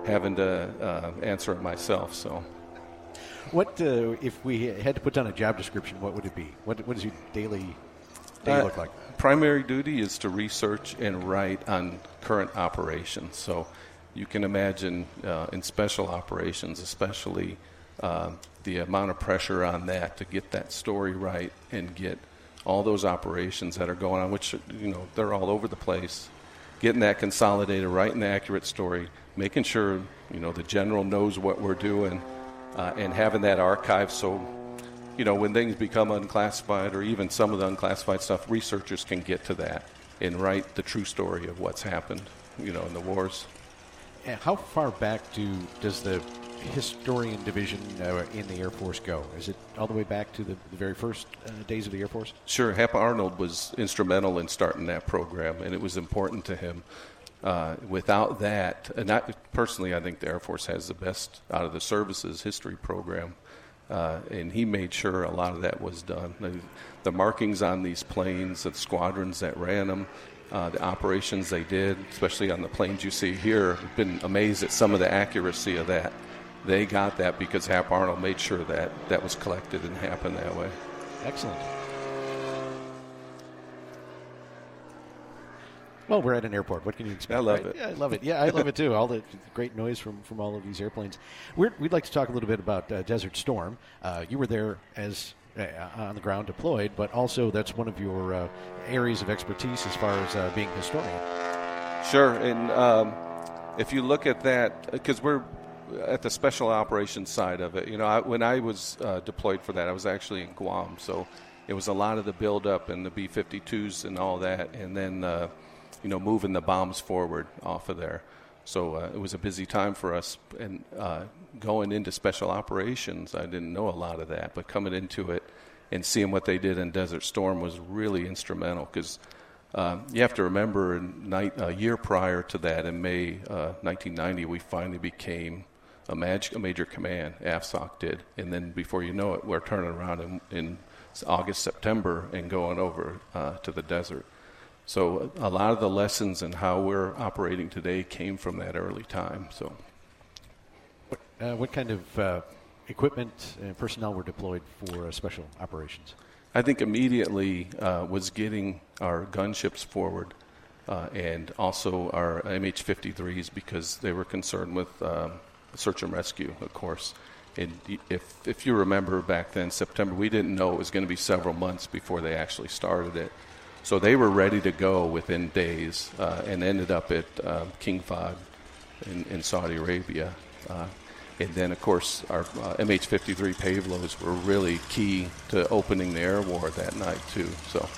having to answer it myself. So, what if we had to put down a job description? What would it be? What does your daily day look like? Primary duty is to research and write on current operations. So you can imagine in special operations, especially the amount of pressure on that to get that story right and get all those operations that are going on, which, they're all over the place, getting that consolidated, writing the accurate story, making sure, the general knows what we're doing, and having that archive so when things become unclassified or even some of the unclassified stuff, researchers can get to that and write the true story of what's happened, in the wars. How far back does the historian division in the Air Force go? Is it all the way back to the very first days of the Air Force? Sure. Hap Arnold was instrumental in starting that program, and it was important to him. Without that, and personally, I think the Air Force has the best out of the services history program. And he made sure a lot of that was done. The markings on these planes, the squadrons that ran them, the operations they did, especially on the planes you see here, I've been amazed at some of the accuracy of that. They got that because Hap Arnold made sure that that was collected and happened that way. Excellent. Well, we're at an airport. What can you expect? I love it. Yeah, I love it. Yeah, I love it too. All the great noise from all of these airplanes. We'd like to talk a little bit about Desert Storm. You were there as on the ground deployed, but also that's one of your areas of expertise as far as being a historian. Sure. And if you look at that, because we're at the special operations side of it, when I was deployed for that, I was actually in Guam. So it was a lot of the buildup and the B-52s and all that, and then moving the bombs forward off of there. So it was a busy time for us. And going into special operations, I didn't know a lot of that. But coming into it and seeing what they did in Desert Storm was really instrumental because you have to remember a year prior to that, in May 1990, we finally became a major command. AFSOC did. And then before you know it, we're turning around in August, September and going over to the desert. So a lot of the lessons and how we're operating today came from that early time. So, what kind of equipment and personnel were deployed for special operations? I think immediately was getting our gunships forward and also our MH-53s because they were concerned with search and rescue, of course. And if you remember back then, September, we didn't know it was going to be several months before they actually started it. So they were ready to go within days and ended up at King Fahd in Saudi Arabia. And then, of course, our MH-53 Pavlos were really key to opening the air war that night, too. So,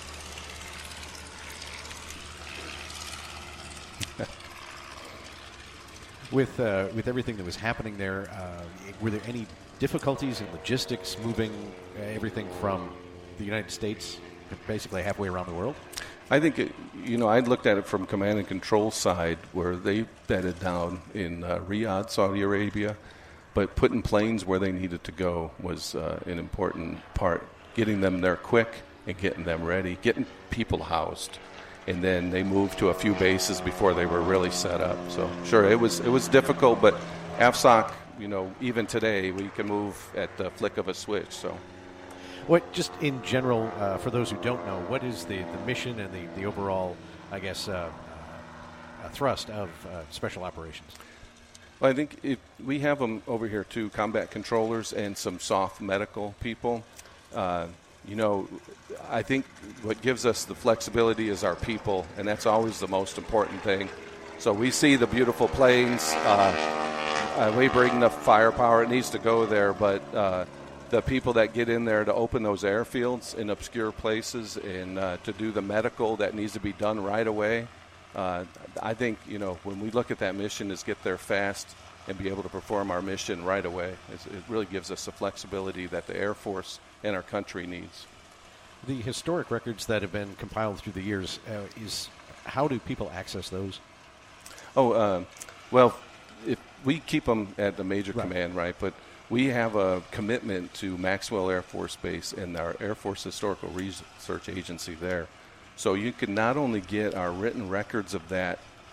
with everything that was happening there, were there any difficulties in logistics moving everything from the United States basically halfway around the world? I think, I looked at it from command and control side where they bedded down in Riyadh, Saudi Arabia, but putting planes where they needed to go was an important part, getting them there quick and getting them ready, getting people housed. And then they moved to a few bases before they were really set up. So, sure, it was difficult, but AFSOC, even today, we can move at the flick of a switch, so. What, just in general, for those who don't know, what is the mission and the overall, I guess, thrust of special operations? Well, I think we have them over here too, combat controllers and some soft medical people. I think what gives us the flexibility is our people, and that's always the most important thing. So we see the beautiful planes. We bring the firepower. It needs to go there, but the people that get in there to open those airfields in obscure places and to do the medical that needs to be done right away. I think, when we look at that mission is get there fast and be able to perform our mission right away. It really gives us the flexibility that the Air Force and our country needs. The historic records that have been compiled through the years, how do people access those? Well, if we keep them at the major command, right? But we have a commitment to Maxwell Air Force Base and our Air Force Historical Research Agency there. So you can not only get our written records of that, but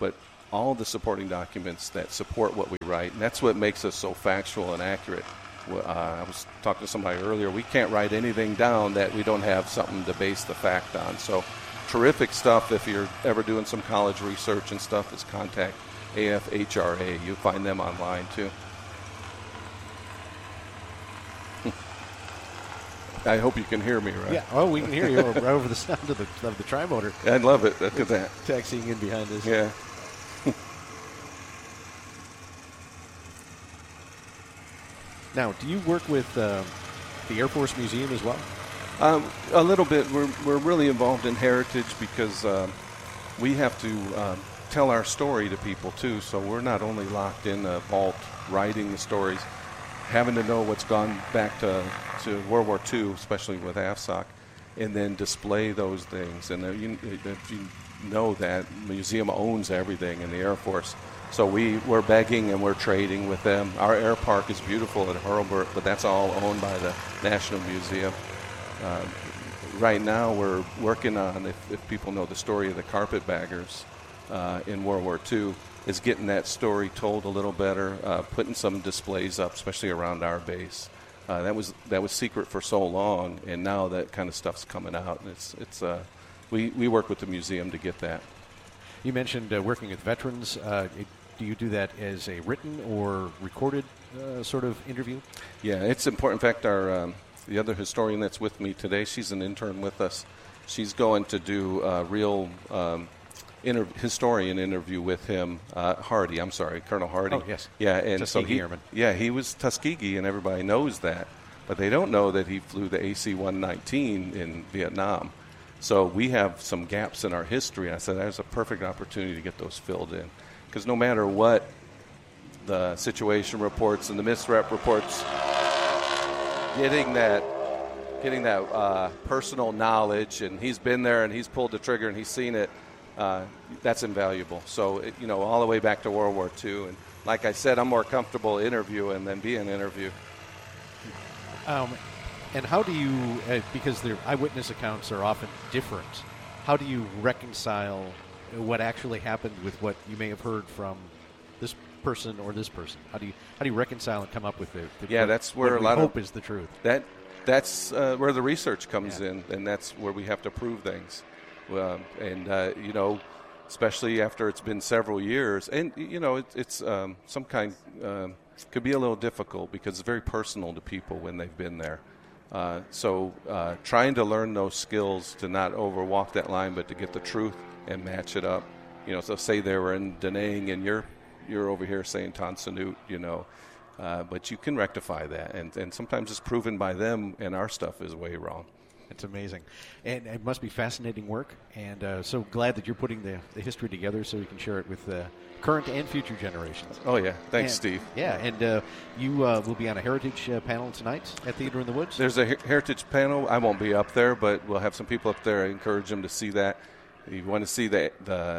all the supporting documents that support what we write, and that's what makes us so factual and accurate. I was talking to somebody earlier. We can't write anything down that we don't have something to base the fact on. So terrific stuff. If you're ever doing some college research and stuff, is contact AFHRA. You find them online too. I hope you can hear me, right? Yeah. Oh, we can hear you right over the sound of the tri-motor. I love it. Look at that. Taxiing in behind us. Yeah. Now, do you work with the Air Force Museum as well? A little bit. We're really involved in heritage because we have to tell our story to people too. So we're not only locked in a vault writing the stories, having to know what's gone back to World War II, especially with AFSOC, and then display those things. And if you know that the museum owns everything in the Air Force. So we're begging and we're trading with them. Our air park is beautiful at Hurlburt, but that's all owned by the National Museum. Right now we're working on, if people know the story of the carpetbaggers in World War II, is getting that story told a little better, putting some displays up, especially around our base. That was secret for so long, and now that kind of stuff's coming out. And we work with the museum to get that. You mentioned working with veterans. Do you do that as a written or recorded sort of interview? Yeah, it's important. In fact, the other historian that's with me today, she's an intern with us. She's going to do a real historian interview with him, Colonel Hardy. Oh, yes. Yeah, and Tuskegee so Airman. Yeah, he was Tuskegee, and everybody knows that. But they don't know that he flew the AC-119 in Vietnam. So we have some gaps in our history. I said there's a perfect opportunity to get those filled in. Because no matter what the situation reports and the misrep reports, getting that personal knowledge, and he's been there and he's pulled the trigger and he's seen it, that's invaluable. So, all the way back to World War II. And like I said, I'm more comfortable interviewing than being interviewed. And how do you, because their eyewitness accounts are often different, how do you reconcile what actually happened with what you may have heard from this person or this person? How do you reconcile and come up with that's where what a lot hope of is the truth? That's where the research comes in, and that's where we have to prove things. Especially after it's been several years, and it's some kind could be a little difficult because it's very personal to people when they've been there. So trying to learn those skills to not overwalk that line, but to get the truth and match it up. So say they were in Da Nang and you're over here saying Tan Son Nhut, but you can rectify that. And sometimes it's proven by them, and our stuff is way wrong. It's amazing. And it must be fascinating work, and so glad that you're putting the history together so you can share it with current and future generations. Oh, yeah. Thanks, Steve. Yeah, and you will be on a heritage panel tonight at Theater in the Woods? There's a heritage panel. I won't be up there, but we'll have some people up there. I encourage them to see that. If you want to see the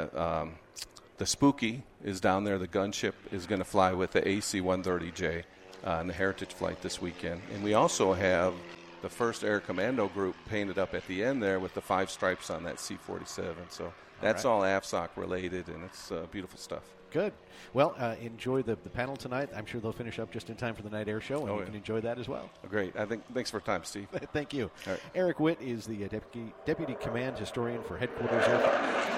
Spooky is down there. The gunship is going to fly with the AC-130J on the heritage flight this weekend. And we also have the first Air Commando group painted up at the end there with the 5 stripes on that C-47. So that's all AFSOC related, and it's beautiful stuff. Good. Well, enjoy the panel tonight. I'm sure they'll finish up just in time for the night air show, and you can enjoy that as well. Great. Thanks for your time, Steve. Thank you. All right. Eric Witt is the Deputy Command Historian for Headquarters Air.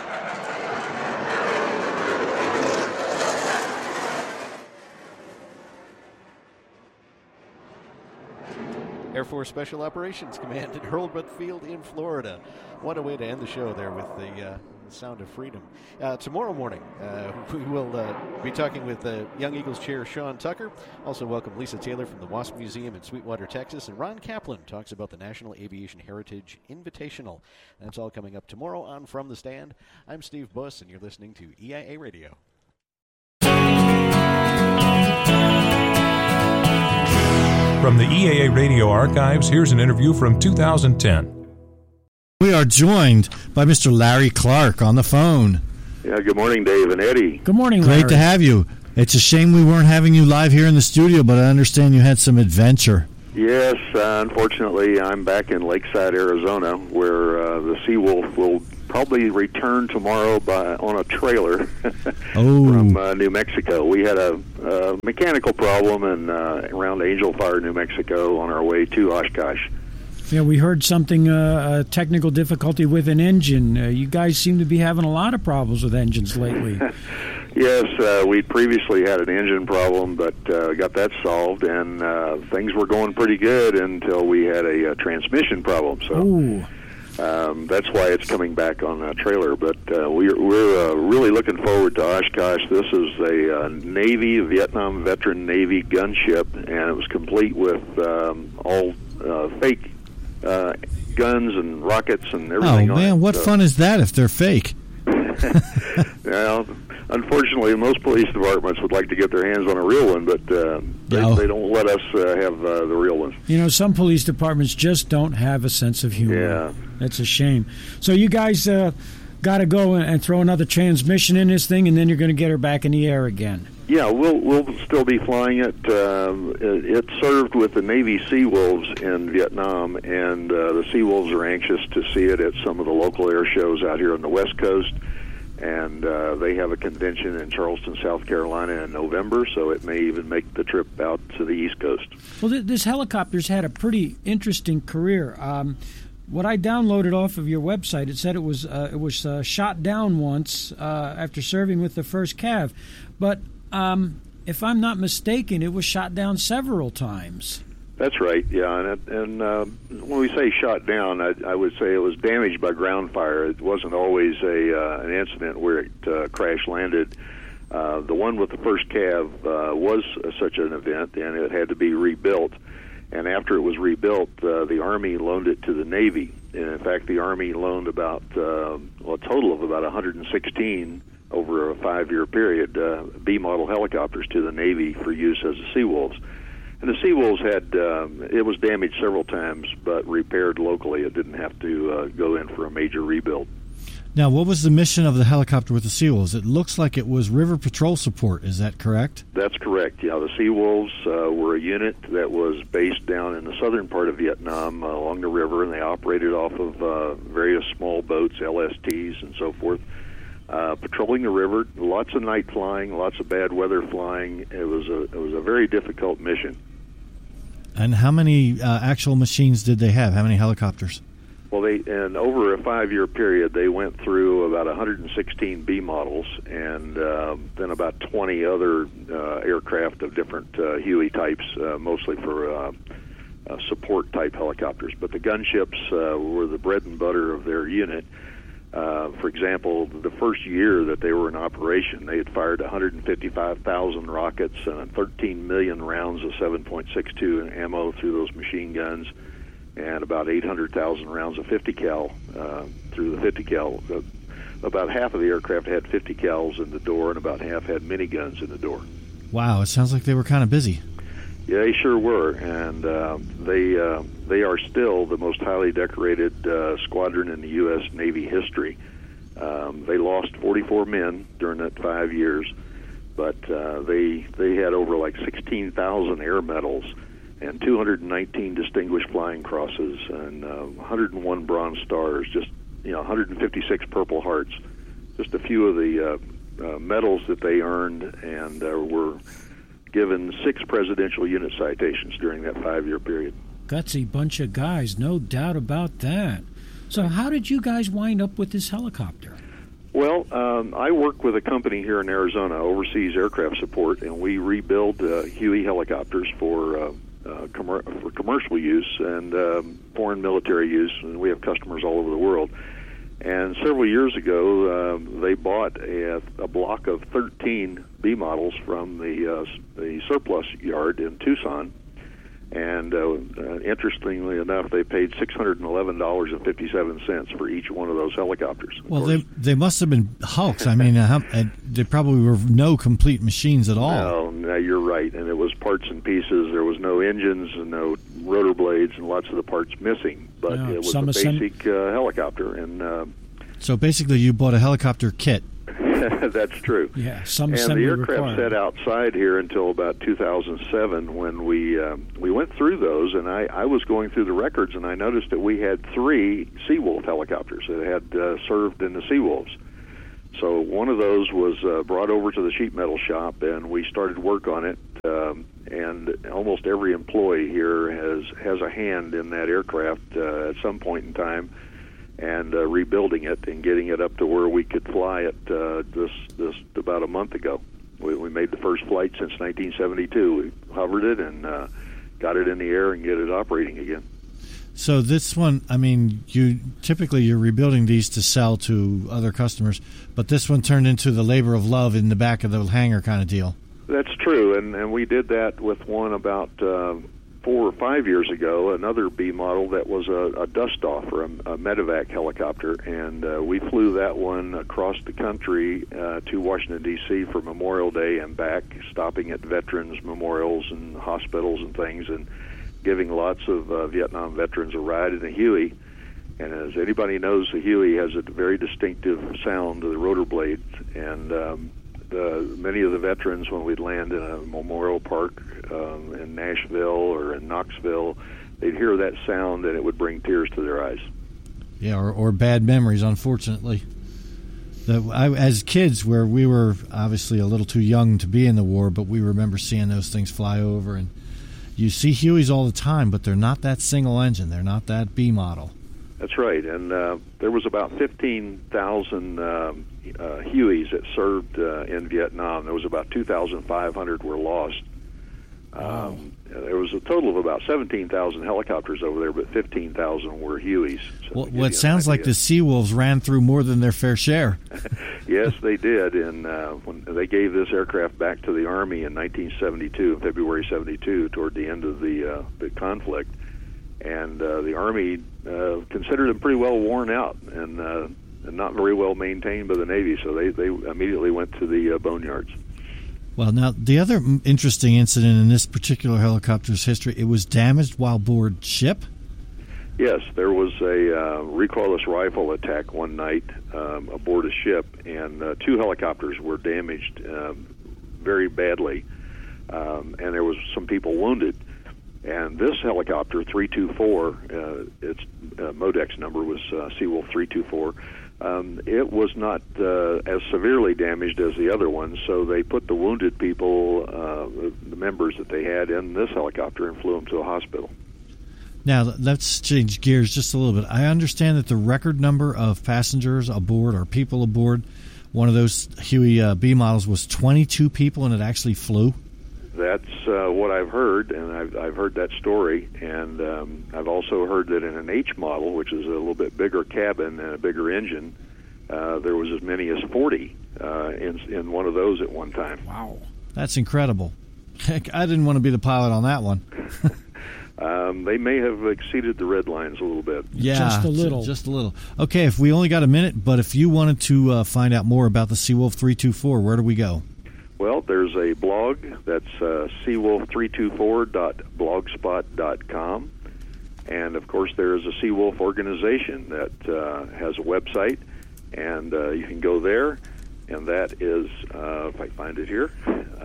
Air Force Special Operations Command at Hurlbut Field in Florida. What a way to end the show there with the sound of freedom. Tomorrow morning, we will be talking with Young Eagles Chair Sean Tucker. Also welcome Lisa Taylor from the Wasp Museum in Sweetwater, Texas. And Ron Kaplan talks about the National Aviation Heritage Invitational. That's all coming up tomorrow on From the Stand. I'm Steve Buss, and you're listening to EIA Radio. From the EAA Radio archives, here's an interview from 2010. We are joined by Mr. Larry Clark on the phone. Yeah, good morning, Dave and Eddie. Good morning, Larry. Great to have you. It's a shame we weren't having you live here in the studio, but I understand you had some adventure. Yes, unfortunately, I'm back in Lakeside, Arizona, where the Seawolf will probably return tomorrow on a trailer Oh. from New Mexico. We had a mechanical problem around Angel Fire, New Mexico, on our way to Oshkosh. Yeah, we heard something, a technical difficulty with an engine. You guys seem to be having a lot of problems with engines lately. Yes, we'd previously had an engine problem, but got that solved, and things were going pretty good until we had a transmission problem. So Ooh. that's why it's coming back on a trailer. But we're really looking forward to Oshkosh. This is a Vietnam veteran Navy gunship, and it was complete with all fake guns and rockets and everything. Oh, man, what fun is that if they're fake? Well, unfortunately, most police departments would like to get their hands on a real one, but they don't let us have the real ones. You know, some police departments just don't have a sense of humor. Yeah. That's a shame. So you guys got to go and throw another transmission in this thing, and then you're going to get her back in the air again. Yeah, we'll still be flying it. It served with the Navy Seawolves in Vietnam, and the Seawolves are anxious to see it at some of the local air shows out here on the West Coast. And they have a convention in Charleston, South Carolina in November, so it may even make the trip out to the East Coast. Well, this helicopter's had a pretty interesting career. What I downloaded off of your website, it said it was shot down once after serving with the 1st Cav. But if I'm not mistaken, it was shot down several times. That's right, yeah. And when we say shot down, I would say it was damaged by ground fire. It wasn't always an incident where it crash landed. The one with the 1st Cav was such an event, and it had to be rebuilt. And after it was rebuilt, the Army loaned it to the Navy. And in fact, the Army loaned about a total of about 116 over a 5-year period B-model helicopters to the Navy for use as the Seawolves. And the Seawolves it was damaged several times, but repaired locally. It didn't have to go in for a major rebuild. Now, what was the mission of the helicopter with the Seawolves? It looks like it was river patrol support. Is that correct? That's correct, yeah. The Seawolves were a unit that was based down in the southern part of Vietnam along the river, and they operated off of various small boats, LSTs, and so forth, patrolling the river. Lots of night flying, lots of bad weather flying. It was a very difficult mission. And how many actual machines did they have? How many helicopters? Well, and over a 5-year period, they went through about 116 B models, and then about 20 other aircraft of different Huey types, mostly for support type helicopters. But the gunships were the bread and butter of their unit. For example, the first year that they were in operation, they had fired 155,000 rockets and 13 million rounds of 7.62 ammo through those machine guns, and about 800,000 rounds of 50 cal through the 50 cal. About half of the aircraft had 50 cals in the door, and about half had miniguns in the door. Wow, it sounds like they were kind of busy. Yeah, they sure were, and they are still the most highly decorated squadron in the U.S. Navy history. They lost 44 men during that 5 years, but they had over like 16,000 air medals and 219 distinguished flying crosses and 101 Bronze Stars, just 156 Purple Hearts, just a few of the medals that they earned, and were given 6 presidential unit citations during that 5-year period. Gutsy bunch of guys, no doubt about that. So how did you guys wind up with this helicopter? Well, I work with a company here in Arizona, Overseas Aircraft Support, and we rebuild Huey helicopters for commercial use and foreign military use, and we have customers all over the world. And several years ago, they bought a block of 13 B models from the surplus yard in Tucson. And interestingly enough, they paid $611.57 for each one of those helicopters. Well, they must have been hulks. I mean, they probably were no complete machines at all. No, you're right. And it was parts and pieces. There was no engines and no rotor blades and lots of the parts missing. But it was a basic helicopter. And so basically you bought a helicopter kit. That's true. Yeah, some and the assembly aircraft required. sat outside here until about 2007 when we went through those, and I was going through the records, and I noticed that we had 3 Seawolf helicopters that had served in the Seawolves. So one of those was brought over to the sheet metal shop, and we started work on it. And almost every employee here has a hand in that aircraft at some point in time, and rebuilding it and getting it up to where we could fly it this about a month ago. We made the first flight since 1972. We hovered it and got it in the air and get it operating again. So this one, I mean, you're rebuilding these to sell to other customers, but this one turned into the labor of love in the back of the hangar kind of deal. That's true, and we did that with one about 4 or 5 years ago, another B model that was a dust-off or a medevac helicopter, and we flew that one across the country to Washington, D.C. for Memorial Day and back, stopping at veterans' memorials and hospitals and things, and giving lots of Vietnam veterans a ride in a Huey. And as anybody knows, the Huey has a very distinctive sound to the rotor blades, and many of the veterans, when we'd land in a memorial park in Nashville or in Knoxville, they'd hear that sound and it would bring tears to their eyes. Yeah, or bad memories, unfortunately. As kids, where we were obviously a little too young to be in the war, but we remember seeing those things fly over. And you see Hueys all the time, but they're not that single engine. They're not that B model. That's right, and there was about 15,000 Hueys that served in Vietnam. There was about 2,500 were lost. There was a total of about 17,000 helicopters over there, but 15,000 were Hueys. So what sounds like the Seawolves ran through more than their fair share. Yes, they did, and when they gave this aircraft back to the Army in 1972, February 72, toward the end of the conflict, and the Army considered them pretty well worn out and not very well maintained by the Navy, so they immediately went to the boneyards. Well, now, the other interesting incident in this particular helicopter's history, it was damaged while aboard ship? Yes, there was a recoilless rifle attack one night aboard a ship, and 2 helicopters were damaged very badly, and there was some people wounded. And this helicopter, 324, its Modex number was Seawolf 324, it was not as severely damaged as the other ones, so they put the wounded people, the members that they had, in this helicopter and flew them to a hospital. Now, let's change gears just a little bit. I understand that the record number of passengers aboard or people aboard one of those Huey B models was 22 people, and it actually flew? That's what I've heard, and I've heard that story, and I've also heard that in an H model, which is a little bit bigger cabin and a bigger engine, there was as many as 40 in one of those at one time. Wow. That's incredible. Heck, I didn't want to be the pilot on that one. They may have exceeded the red lines a little bit. Yeah, just a little. Just a little. Okay, if we only got a minute, but if you wanted to find out more about the Seawolf 324, where do we go? Well, there's a blog that's seawolf324.blogspot.com, and of course there is a Seawolf organization that has a website, and you can go there, and that is, if I find it here,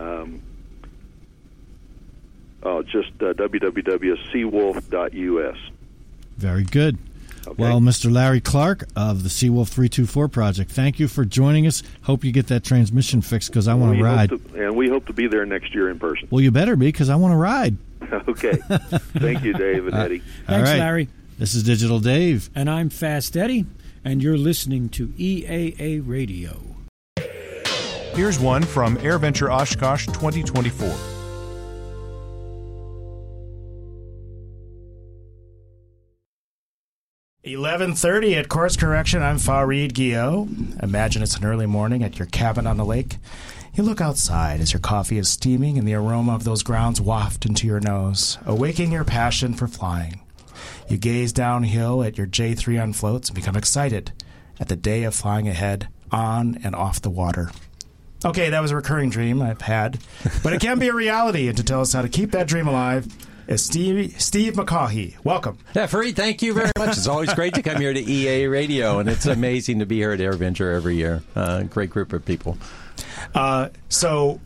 just www.seawolf.us. Very good. Okay. Well, Mr. Larry Clark of the Seawolf 324 project, thank you for joining us. Hope you get that transmission fixed because I want to ride. And we hope to be there next year in person. Well, you better be because I want to ride. Okay. Thank you, Dave and Eddie. Thanks, right. Larry. This is Digital Dave. And I'm Fast Eddie, and you're listening to EAA Radio. Here's one from AirVenture Oshkosh 2024. .30 at Course Correction. I'm Fareed Guillot. Imagine it's an early morning at your cabin on the lake. You look outside as your coffee is steaming and the aroma of those grounds waft into your nose, awaking your passion for flying. You gaze downhill at your J3 on floats and become excited at the day of flying ahead on and off the water. Okay, that was a recurring dream I've had, but it can be a reality, and to tell us how to keep that dream alive, is Steve McCaughey. Welcome. Yeah, Fareed, thank you very much. It's always great to come here to EA Radio, and it's amazing to be here at AirVenture every year. Great group of people. So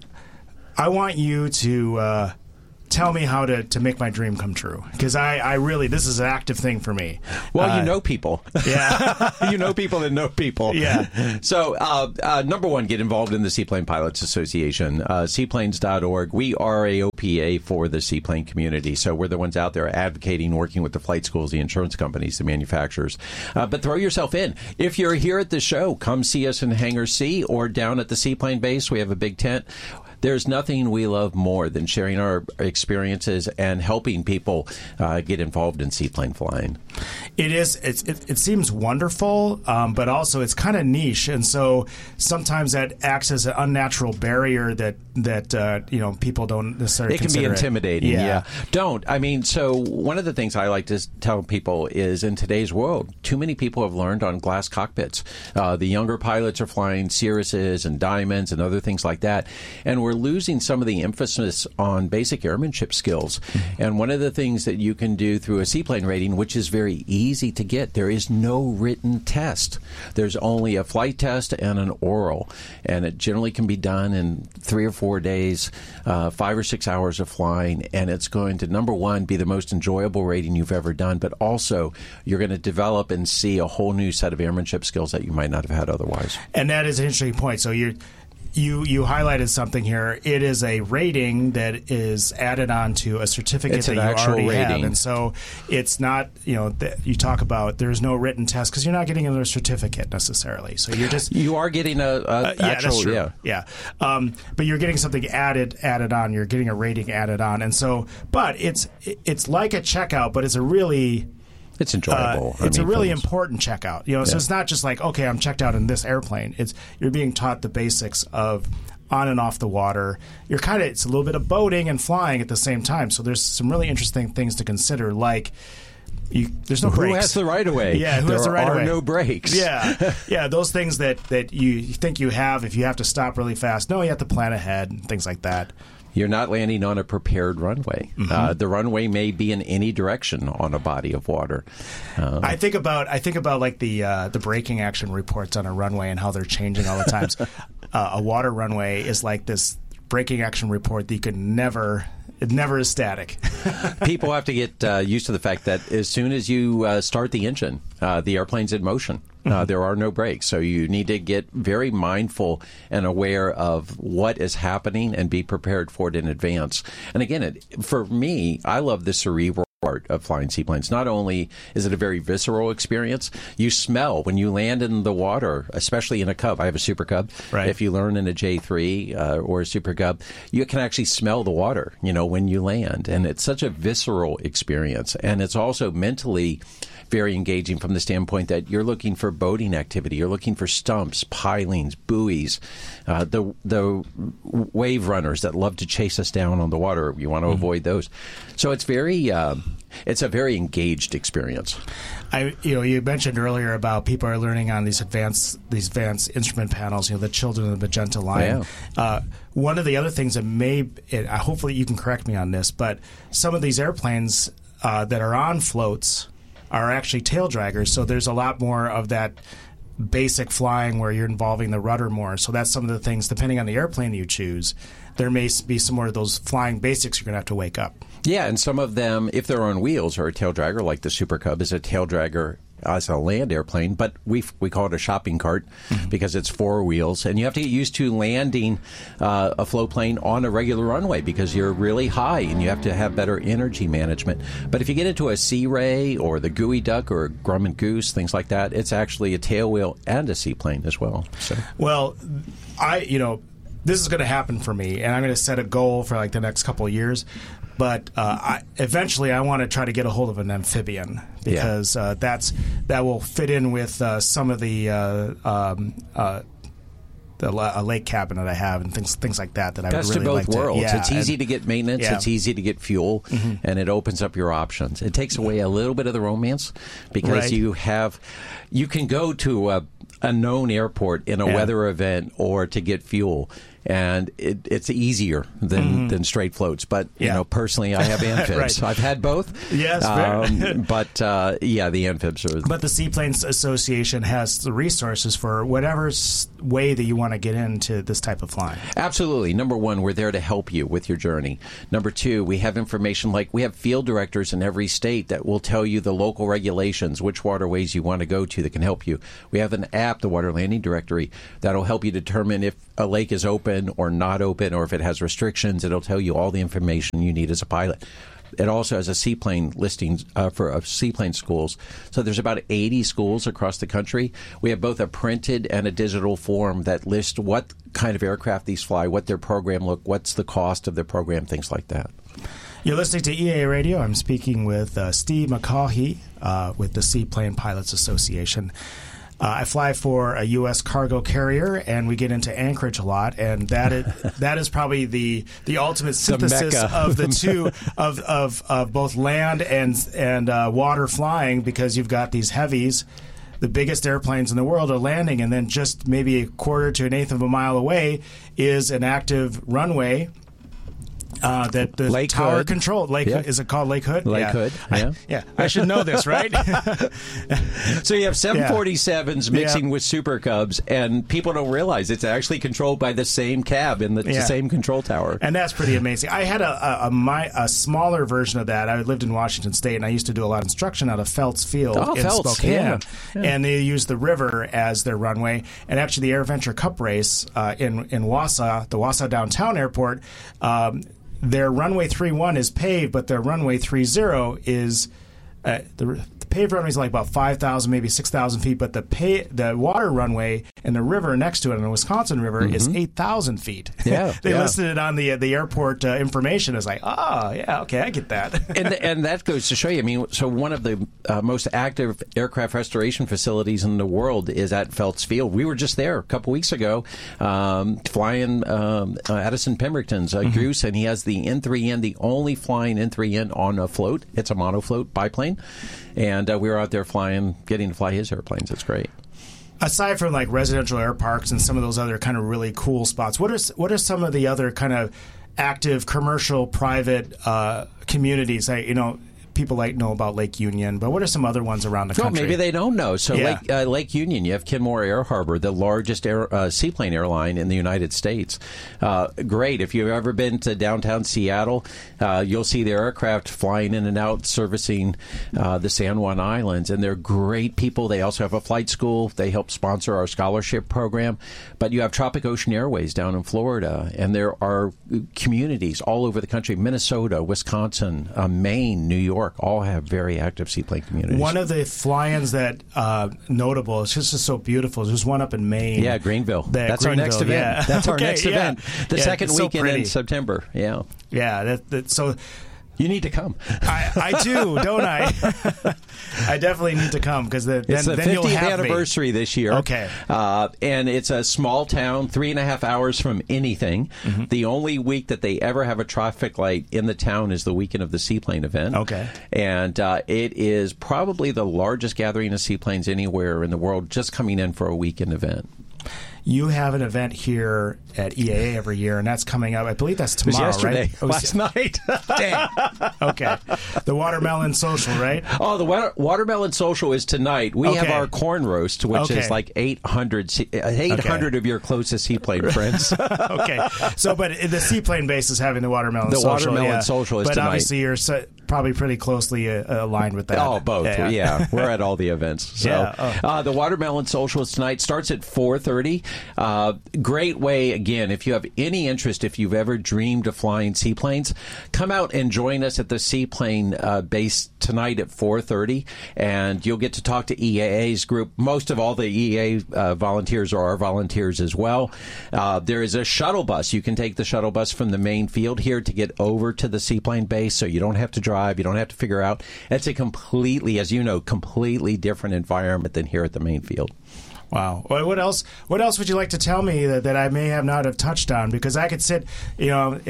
I want you to tell me how to make my dream come true, because I really, this is an active thing for me. Well, you know people. Yeah. You know people that know people. Yeah. So, number one, get involved in the Seaplane Pilots Association, seaplanes.org. We are a OPA for the seaplane community, so we're the ones out there advocating, working with the flight schools, the insurance companies, the manufacturers. But throw yourself in. If you're here at the show, come see us in Hangar C or down at the seaplane base. We have a big tent. There's nothing we love more than sharing our experiences and helping people get involved in seaplane flying. It is. It seems wonderful, but also it's kind of niche, and so sometimes that acts as an unnatural barrier that people don't necessarily. It can be intimidating. Yeah. Don't. I mean, so one of the things I like to tell people is, in today's world, too many people have learned on glass cockpits. The younger pilots are flying Cirruses and Diamonds and other things like that, and we're losing some of the emphasis on basic airmanship skills. Mm-hmm. And one of the things that you can do through a seaplane rating, which is very easy to get, there is no written test. There's only a flight test and an oral, and it generally can be done in 3 or 4 days, 5 or 6 hours of flying, and it's going to, number one, be the most enjoyable rating you've ever done, but also you're going to develop and see a whole new set of airmanship skills that you might not have had otherwise. And that is an interesting point. So you highlighted something here. It is a rating that is added on to a certificate it's that an you actual already rating. have. And so it's not, you talk about there's no written test because you're not getting another certificate necessarily. So you're just... You are getting a actual... That's true. Yeah. But you're getting something added on. You're getting a rating added on. And so, but it's like a checkout, but it's a really... It's enjoyable. It's a really important checkout. So it's not just like, okay, I'm checked out in this airplane. You're being taught the basics of on and off the water. It's a little bit of boating and flying at the same time. So there's some really interesting things to consider, like there's no brakes. Who has the right of way? Yeah, who has the right of way? There are no brakes. Yeah, those things that you think you have if you have to stop really fast. No, you have to plan ahead and things like that. You're not landing on a prepared runway. Mm-hmm. The runway may be in any direction on a body of water. I think about like the braking action reports on a runway and how they're changing all the times. A water runway is like this braking action report that you could never. It never is static. People have to get used to the fact that as soon as you start the engine, the airplane's in motion. There are no brakes. So you need to get very mindful and aware of what is happening and be prepared for it in advance. And again, for me, I love the cerebral part of flying seaplanes. Not only is it a very visceral experience, you smell when you land in the water, especially in a Cub. I have a Super Cub. Right. If you learn in a J3 or a Super Cub, you can actually smell the water, when you land. And it's such a visceral experience. And it's also mentally very engaging from the standpoint that you're looking for boating activity. You're looking for stumps, pilings, buoys, the wave runners that love to chase us down on the water. You want to avoid those. So it's it's a very engaged experience. You mentioned earlier about people are learning on these advanced instrument panels. The Children of the Magenta Line. Yeah. One of the other things that hopefully you can correct me on this, but some of these airplanes that are on floats are actually tail draggers, so there's a lot more of that basic flying where you're involving the rudder more. So that's some of the things, depending on the airplane you choose, there may be some more of those flying basics you're going to have to wake up. Yeah, and some of them, if they're on wheels, are a tail dragger, like the Super Cub is a tail dragger as a land airplane, but we call it a shopping cart because it's 4 wheels, and you have to get used to landing a float plane on a regular runway because you're really high and you have to have better energy management. But if you get into a Sea Ray or the Gooey Duck or Grumman Goose, things like that, it's actually a tail wheel and a seaplane as well. So. Well, this is going to happen for me, and I'm going to set a goal for like the next couple of years. But eventually, I want to try to get a hold of an amphibian because that will fit in with some of the lake cabin that I have and things like that I would really like to. Best of both worlds. Yeah, it's easy to get maintenance. Yeah. It's easy to get fuel, and it opens up your options. It takes away a little bit of the romance because you can go to a known airport in a weather event or to get fuel. and it's easier than straight floats. But you know, personally, I have amphibs. I've had both. Yes, but the amphibs are. But the Seaplanes Association has the resources for whatever way that you want to get into this type of flying. Absolutely. Number one, we're there to help you with your journey. Number two, we have information like we have field directors in every state that will tell you the local regulations, which waterways you want to go to that can help you. We have an app, the Water Landing Directory, that'll help you determine if a lake is open or not open, or if it has restrictions. It'll tell you all the information you need as a pilot. It also has a seaplane listing for seaplane schools. So there's about 80 schools across the country. We have both a printed and a digital form that lists what kind of aircraft these fly, what their program look, what's the cost of their program, things like that. You're listening to EAA Radio. I'm speaking with Steve McCaughey with the Seaplane Pilots Association. I fly for a U.S. cargo carrier, and we get into Anchorage a lot, and that is probably the ultimate synthesis of the two of both land and water flying, because you've got these heavies. The biggest airplanes in the world are landing, and then just maybe a quarter to an eighth of a mile away is an active runway. That the Lake tower Hood. Controlled. Is it called Lake Hood? Lake Hood, yeah. I should know this, right? So you have 747s mixing with Super Cubs, and people don't realize it's actually controlled by the same cab in the same control tower. And that's pretty amazing. I had a smaller version of that. I lived in Washington State, and I used to do a lot of instruction out of Phelps Field in Spokane. Yeah. And they used the river as their runway. And actually, the AirVenture Cup race in Wausau, the Wausau Downtown Airport, their runway 3-1 is paved, but their runway 3-0 is the paved runway is like about 5,000, maybe 6,000 feet, but the water runway and the river next to it, in the Wisconsin River, is 8,000 feet. Yeah, they listed it on the airport information. It's like, okay, I get that. and that goes to show you. I mean, so one of the most active aircraft restoration facilities in the world is at Phelps Field. We were just there a couple weeks ago, flying Addison Pemberton's Goose, and he has the N3N, the only flying N3N on a float. It's a monofloat biplane. And we were out there getting to fly his airplanes. It's great. Aside from like residential air parks and some of those other kind of really cool spots, what are some of the other kind of active commercial private communities? People know about Lake Union, but what are some other ones around the country? Maybe they don't know. So Lake Union, you have Kenmore Air Harbor, the largest seaplane airline in the United States. Great. If you've ever been to downtown Seattle, you'll see the aircraft flying in and out, servicing the San Juan Islands, and they're great people. They also have a flight school. They help sponsor our scholarship program. But you have Tropic Ocean Airways down in Florida, and there are communities all over the country, Minnesota, Wisconsin, Maine, New York. All have very active seaplane communities. One of the fly-ins that notable, it's just so beautiful. There's one up in Maine. Yeah, Greenville. That's our next event. Yeah. That's our next event. The second weekend in September. Yeah. Yeah. So you need to come. I do, don't I? I definitely need to come because then it's the 50th you'll have anniversary this year. Okay, and it's a small town, 3.5 hours from anything. Mm-hmm. The only week that they ever have a traffic light in the town is the weekend of the seaplane event. Okay, and it is probably the largest gathering of seaplanes anywhere in the world, just coming in for a weekend event. You have an event here at EAA every year, and that's coming up. I believe that's tomorrow, yesterday, right? Last night. Damn. Okay. The Watermelon Social, right? Oh, the Watermelon Social is tonight. We have our corn roast, which is like 800 of your closest seaplane friends. Okay. So, but the seaplane base is having the Watermelon Social. The Watermelon Social is but tonight. But obviously you're probably pretty closely aligned with that. Oh, both. Yeah. We're at all the events. So the Watermelon Social is tonight. Starts at 4:30. Great way, again, if you have any interest, if you've ever dreamed of flying seaplanes, come out and join us at the seaplane base tonight at 4:30, and you'll get to talk to EAA's group. Most of all the EAA volunteers are our volunteers as well. There is a shuttle bus. You can take the shuttle bus from the main field here to get over to the seaplane base, so you don't have to drive, you don't have to figure out. It's a completely, as you know, completely different environment than here at the main field. Wow. Well, what else would you like to tell me that I may have not have touched on? Because I could sit,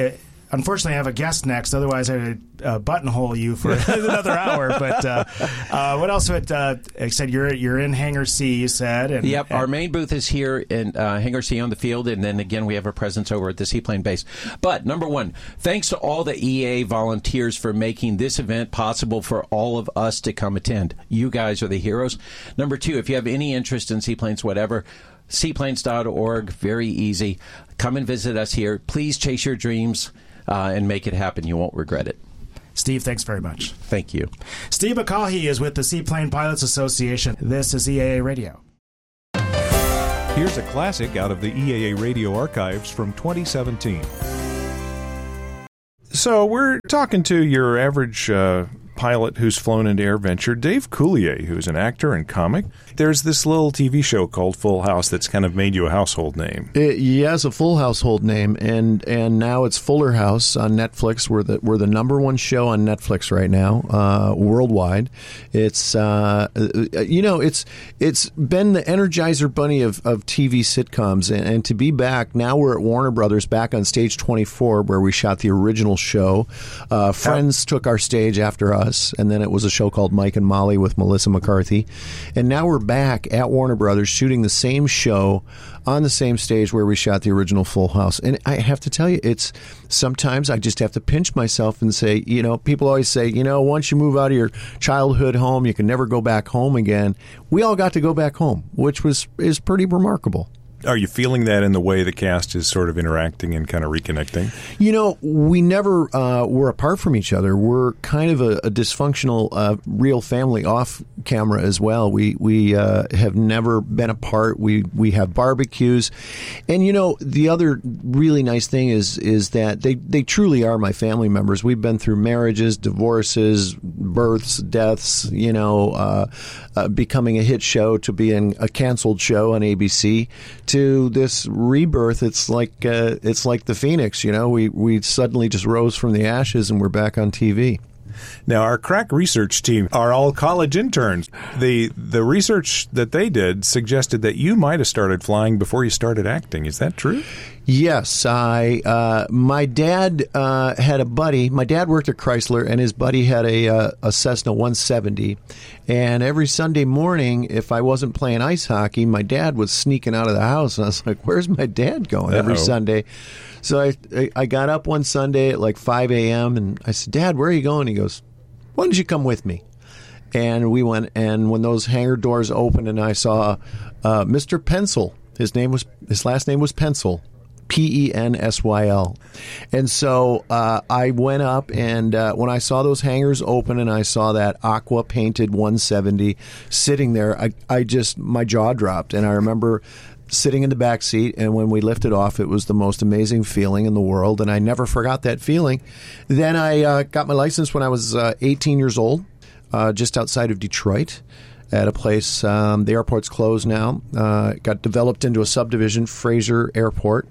unfortunately, I have a guest next. Otherwise, I would buttonhole you for another hour. But what else would I said? You're in Hangar C, you said. Yep, our main booth is here in Hangar C on the field, and then again we have a presence over at the Seaplane Base. But number one, thanks to all the EA volunteers for making this event possible for all of us to come attend. You guys are the heroes. Number two, if you have any interest in seaplanes, whatever, seaplanes.org, very easy. Come and visit us here. Please chase your dreams and make it happen. You won't regret it. Steve, thanks very much. Thank you. Steve McCaughey is with the Seaplane Pilots Association. This is EAA Radio. Here's a classic out of the EAA Radio archives from 2017. So we're talking to your average pilot who's flown into AirVenture, Dave Coulier, who's an actor and comic. There's this little TV show called Full House that's kind of made you a household name. Yes, a full household name, and now it's Fuller House on Netflix. We're the number one show on Netflix right now, worldwide. It's it's been the Energizer Bunny of TV sitcoms, and to be back now, we're at Warner Brothers, back on stage 24 where we shot the original show. Friends took our stage after us. And then it was a show called Mike and Molly with Melissa McCarthy. And now we're back at Warner Brothers shooting the same show on the same stage where we shot the original Full House. And I have to tell you, it's sometimes I just have to pinch myself and say, people always say, once you move out of your childhood home, you can never go back home again. We all got to go back home, which is pretty remarkable. Are you feeling that in the way the cast is sort of interacting and kind of reconnecting? We never were apart from each other. We're kind of a dysfunctional, real family off camera as well. We have never been apart. We have barbecues. And, the other really nice thing is that they truly are my family members. We've been through marriages, divorces, births, deaths, becoming a hit show to being a canceled show on ABC. To this rebirth, it's like the Phoenix. We suddenly just rose from the ashes and we're back on TV. Now, our crack research team are all college interns. The research that they did suggested that you might have started flying before you started acting. Is that true? Yes. My dad had a buddy. My dad worked at Chrysler, and his buddy had a Cessna 170. And every Sunday morning, if I wasn't playing ice hockey, my dad was sneaking out of the house. And I was like, where's my dad going every Sunday? So I got up one Sunday at like 5 a.m. and I said, Dad, where are you going? He goes, why don't you come with me? And we went, and when those hangar doors opened and I saw Mr. Pencil, his last name was Pencil, Pensyl. And so I went up, and when I saw those hangars open and I saw that aqua painted 170 sitting there, my jaw dropped. And I remember sitting in the back seat, and when we lifted off, it was the most amazing feeling in the world, and I never forgot that feeling. Then I got my license when I was 18 years old, just outside of Detroit, at a place, the airport's closed now. It got developed into a subdivision, Fraser Airport,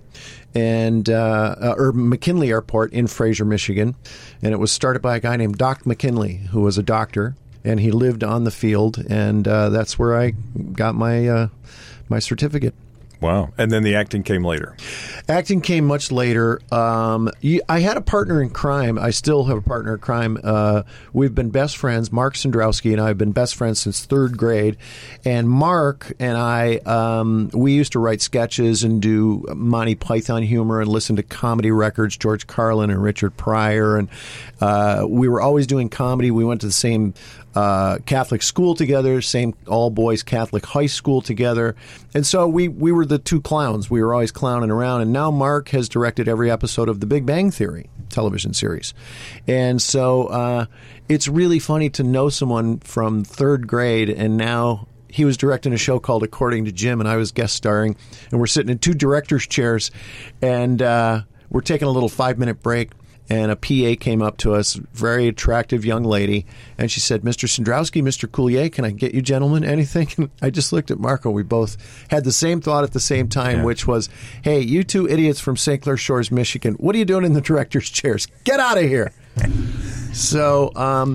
or McKinley Airport in Fraser, Michigan, and it was started by a guy named Doc McKinley, who was a doctor, and he lived on the field, and that's where I got my certificate. Wow. And then the acting came later. Acting came much later. I had a partner in crime. I still have a partner in crime. We've been best friends. Mark Sandrowski and I have been best friends since third grade. And Mark and I, we used to write sketches and do Monty Python humor and listen to comedy records, George Carlin and Richard Pryor. And we were always doing comedy. We went to the same Catholic school together, same all-boys Catholic high school together. And so we were the two clowns. We were always clowning around. And now Mark has directed every episode of The Big Bang Theory television series. And so it's really funny to know someone from third grade, and now he was directing a show called According to Jim, and I was guest starring. And we're sitting in two director's chairs, and we're taking a little 5-minute break. And a PA came up to us, very attractive young lady, and she said, Mr. Sandrowski, Mr. Coulier, can I get you gentlemen anything? And I just looked at Marco. We both had the same thought at the same time, which was, hey, you two idiots from St. Clair Shores, Michigan, what are you doing in the director's chairs? Get out of here. So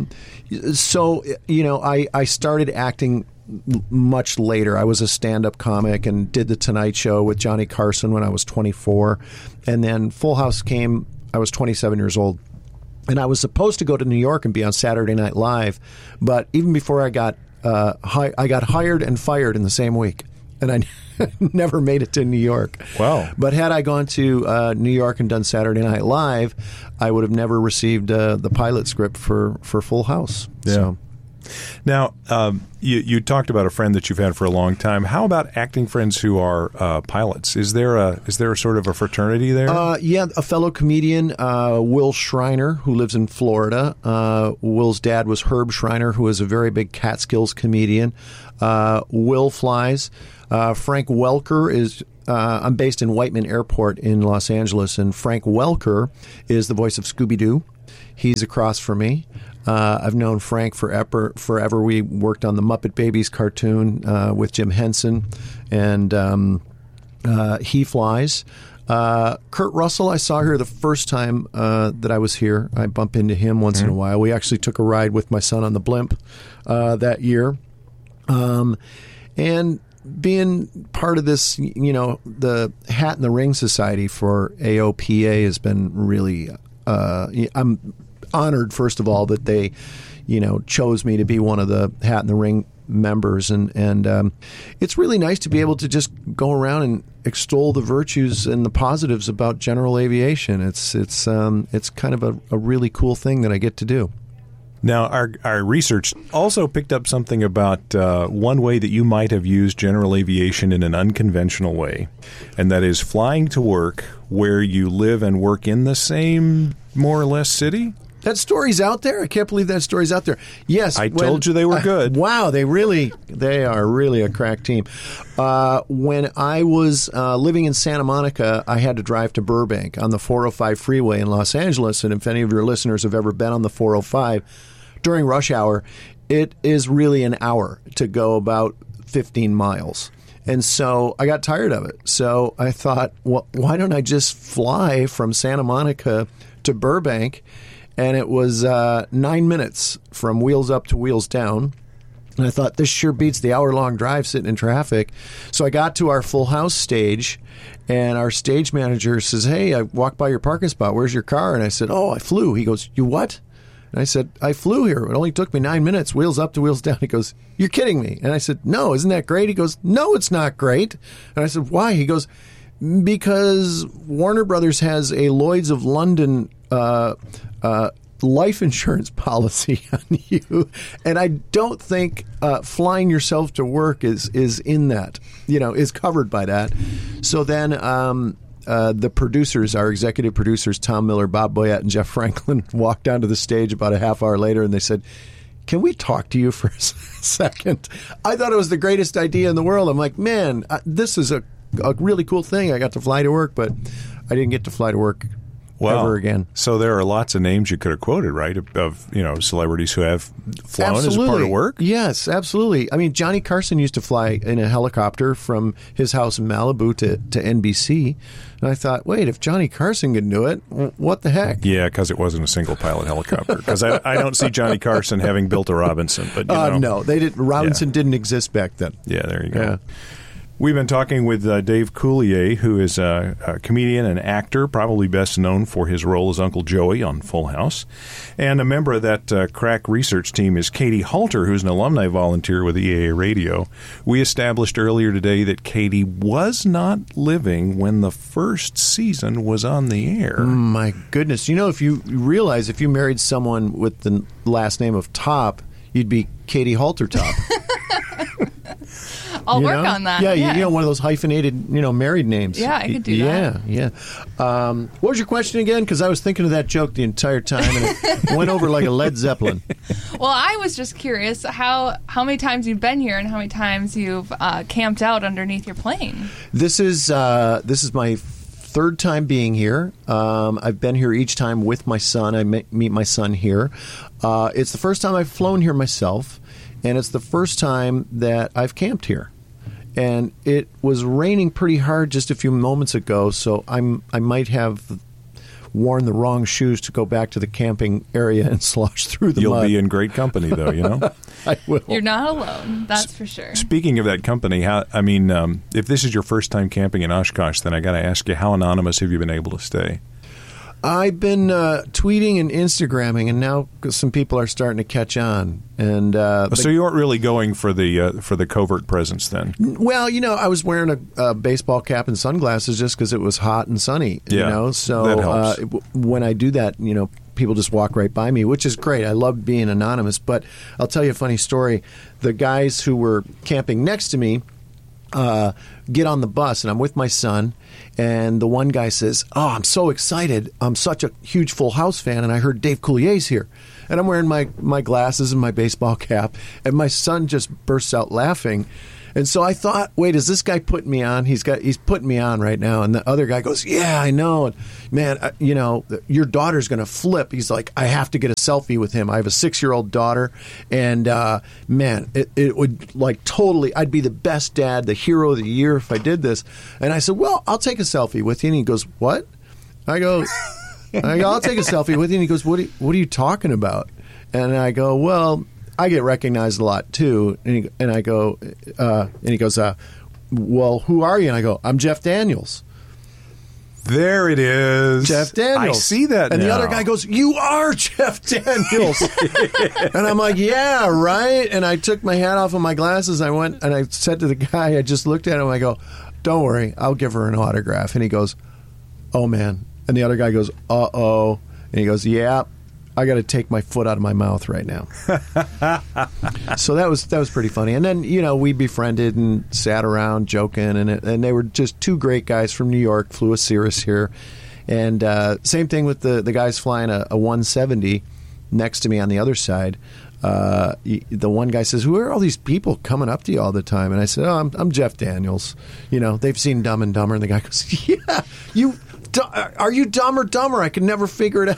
I started acting much later. I was a stand-up comic and did The Tonight Show with Johnny Carson when I was 24. And then Full House came I was 27 years old. And I was supposed to go to New York and be on Saturday Night Live, but even before I got hired and fired in the same week, and I never made it to New York. Wow! But had I gone to New York and done Saturday Night Live, I would have never received the pilot script for Full House. Yeah. So. Now, you talked about a friend that you've had for a long time. How about acting friends who are pilots? Is there a sort of a fraternity there? Yeah, a fellow comedian, Will Schreiner, who lives in Florida. Will's dad was Herb Schreiner, who is a very big Catskills comedian. Will flies. Frank Welker is... I'm based in Whiteman Airport in Los Angeles, and Frank Welker is the voice of Scooby-Doo. He's across from me. I've known Frank forever. We worked on the Muppet Babies cartoon with Jim Henson, and he flies. Kurt Russell, I saw here the first time that I was here. I bump into him once in a while. We actually took a ride with my son on the blimp that year. And being part of this, the Hat in the Ring Society for AOPA has been really... I'm honored, first of all, that they, chose me to be one of the Hat in the Ring members, and it's really nice to be able to just go around and extol the virtues and the positives about general aviation. It's kind of a really cool thing that I get to do. Now, our research also picked up something about one way that you might have used general aviation in an unconventional way, and that is flying to work where you live and work in the same, more or less, city? That story's out there? I can't believe that story's out there. Yes. I told you they were good. Wow, they are really a crack team. When I was living in Santa Monica, I had to drive to Burbank on the 405 freeway in Los Angeles, and if any of your listeners have ever been on the 405, during rush hour, it is really an hour to go about 15 miles. And so I got tired of it. So I thought, well, why don't I just fly from Santa Monica to Burbank? And it was 9 minutes from wheels up to wheels down. And I thought, this sure beats the hour-long drive sitting in traffic. So I got to our Full House stage, and our stage manager says, hey, I walked by your parking spot. Where's your car? And I said, oh, I flew. He goes, you what? And I said, I flew here. It only took me 9 minutes, wheels up to wheels down. He goes, you're kidding me. And I said, no, isn't that great? He goes, no, it's not great. And I said, why? He goes, because Warner Brothers has a Lloyd's of London life insurance policy on you, and I don't think flying yourself to work is in that, is covered by that. So then the producers, our executive producers, Tom Miller, Bob Boyett, and Jeff Franklin, walked onto the stage about a half hour later, and they said, can we talk to you for a second? I thought it was the greatest idea in the world. I'm like, man, this is a really cool thing. I got to fly to work, but I didn't get to fly to work ever again. So there are lots of names you could have quoted, right, of celebrities who have flown as a part of work? Yes, absolutely. I mean, Johnny Carson used to fly in a helicopter from his house in Malibu to NBC. And I thought, wait, if Johnny Carson can do it, what the heck? Yeah, because it wasn't a single-pilot helicopter. Because I don't see Johnny Carson having built a Robinson. But no, they didn't. Robinson didn't exist back then. Yeah, there you go. Yeah. We've been talking with Dave Coulier, who is a comedian and actor, probably best known for his role as Uncle Joey on Full House. And a member of that crack research team is Katie Halter, who's an alumni volunteer with EAA Radio. We established earlier today that Katie was not living when the first season was on the air. My goodness. If you realize if you married someone with the last name of Top, you'd be Katie Halter Top. I'll work on that. Yeah, one of those hyphenated, married names. Yeah, I could do that. Yeah. What was your question again? Because I was thinking of that joke the entire time, and it went over like a Led Zeppelin. Well, I was just curious how many times you've been here and how many times you've camped out underneath your plane. This is my third time being here. I've been here each time with my son. I meet my son here. It's the first time I've flown here myself, and it's the first time that I've camped here. And it was raining pretty hard just a few moments ago, so I might have worn the wrong shoes to go back to the camping area and slosh through the mud. You'll be in great company, though, I will. You're not alone, that's for sure. Speaking of that company, if this is your first time camping in Oshkosh, then I got to ask you, how anonymous have you been able to stay? I've been tweeting and Instagramming, and now some people are starting to catch on. And so you weren't really going for the covert presence then? Well, I was wearing a baseball cap and sunglasses just because it was hot and sunny. Yeah, so that helps. When I do that, people just walk right by me, which is great. I love being anonymous. But I'll tell you a funny story. The guys who were camping next to me get on the bus, and I'm with my son, and the one guy says, "Oh, I'm so excited. I'm such a huge Full House fan, and I heard Dave Coulier's here." And I'm wearing my glasses and my baseball cap, and my son just bursts out laughing. And so I thought, wait, is this guy putting me on? He's putting me on right now. And the other guy goes, yeah, I know. And man, your daughter's going to flip. He's like, I have to get a selfie with him. I have a 6-year-old daughter. And man, it would like totally, I'd be the best dad, the hero of the year if I did this. And I said, well, I'll take a selfie with you. And he goes, what? I go, I'll take a selfie with you. And he goes, what are you talking about? And I go, well, I get recognized a lot too, and I go, and he goes, well, who are you? And I go, I'm Jeff Daniels. There it is, Jeff Daniels. I see that. And now. the other guy goes, you are Jeff Daniels. And I'm like, yeah, right. And I took my hat off of my glasses. I went and I said to the guy, I just looked at him. I go, don't worry, I'll give her an autograph. And he goes, oh man. And the other guy goes, uh-oh. And he goes, yeah. I got to take my foot out of my mouth right now. So that was pretty funny. And then we befriended and sat around joking, and they were just two great guys from New York. Flew a Cirrus here, and same thing with the guys flying a 170 next to me on the other side. The one guy says, "Who are all these people coming up to you all the time?" And I said, "Oh, I'm Jeff Daniels. They've seen Dumb and Dumber." And the guy goes, "Yeah, you." Are you dumb or dumber? I could never figure it out.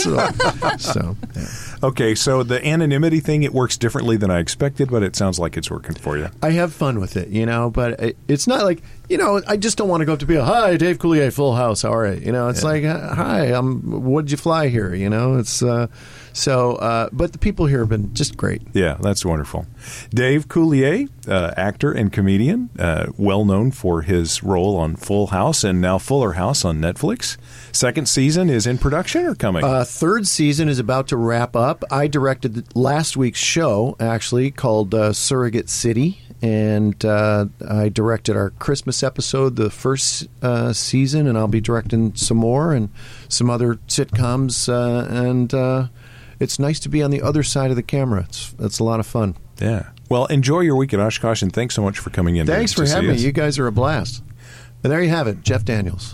So yeah. Okay, so the anonymity thing, it works differently than I expected, but it sounds like it's working for you. I have fun with it, but it's not like, I just don't want to go up to people, hi, Dave Coulier, Full House, how are you? It's like, hi, what'd you fly here? It's but the people here have been just great. Yeah, that's wonderful. Dave Coulier, actor and comedian, well known for his role on Full House and now Fuller House on Netflix. Second season is in production or coming? Third season is about to wrap up. I directed last week's show, actually, called Surrogate City, and I directed our Christmas episode, the first season, and I'll be directing some more and some other sitcoms, and it's nice to be on the other side of the camera. It's a lot of fun. Yeah. Well, enjoy your week at Oshkosh, and thanks so much for coming in. Thanks for having me. You guys are a blast. And there you have it, Jeff Daniels.